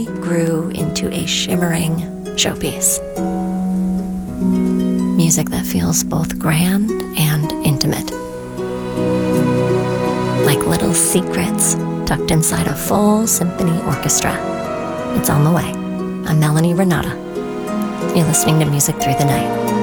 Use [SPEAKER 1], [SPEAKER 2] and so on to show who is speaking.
[SPEAKER 1] grew into a shimmering showpiece. Music that feels both grand and intimate. Like little secrets tucked inside a full symphony orchestra. It's on the way. I'm Melanie Renata. You're listening to Music Through the Night.